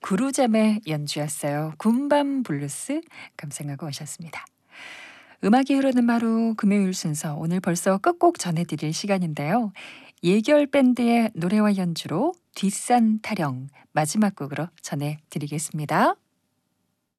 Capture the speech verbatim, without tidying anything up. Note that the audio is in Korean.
구루잠의 연주였어요. 군밤 블루스 감상하고 오셨습니다. 음악이 흐르는 바로 금요일 순서 오늘 벌써 끝곡 전해드릴 시간인데요. 예결 밴드의 노래와 연주로 뒷산 타령 마지막 곡으로 전해드리겠습니다.